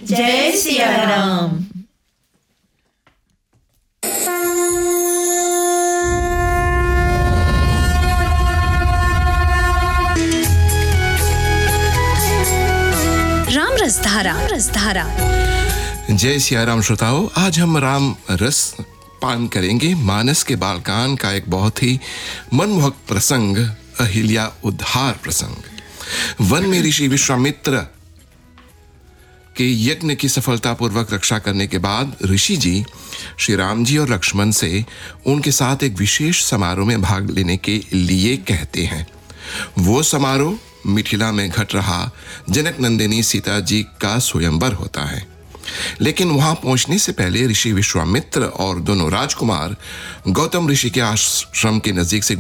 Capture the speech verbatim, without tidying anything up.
जय सिया राम। राम रसधारा रसधारा। जय सिया राम श्रोताओ, आज हम राम रस पान करेंगे। मानस के बालकान का एक बहुत ही मनमोहक प्रसंग, अहिल्या उद्धार प्रसंग। वन में ऋषि विश्वामित्र के यज्ञ की सफलतापूर्वक रक्षा करने के बाद ऋषि जी श्री राम जी और लक्ष्मण से उनके साथ एक विशेष समारोह में भाग लेने के लिए कहते हैं। वो समारोह मिथिला में घट रहा जनक नंदिनी सीता जी का स्वयंवर होता है। लेकिन वहां पहुंचने से पहले ऋषि विश्वामित्र और दोनों राजकुमार गौतम ऋषि के आश्रम के नजदीक से